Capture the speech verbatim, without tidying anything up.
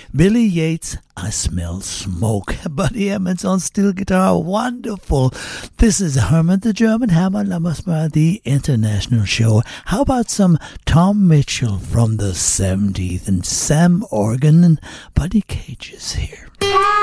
Billy Yates, I Smell Smoke. Buddy Emmons on steel guitar, wonderful. This is Herman the German Hammer, Lamasma, the international show. How about some Tom Mitchell from the seventies and Sam Organ and Buddy Cage is here.